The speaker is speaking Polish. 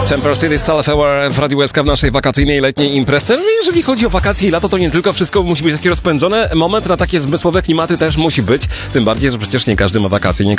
Temper City Self Aware w Radiu SK w naszej wakacyjnej letniej imprezie. Jeżeli chodzi o wakacje i lato, to nie tylko wszystko musi być takie rozpędzone. Moment na takie zmysłowe klimaty też musi być. Tym bardziej, że przecież nie każdy ma wakacje.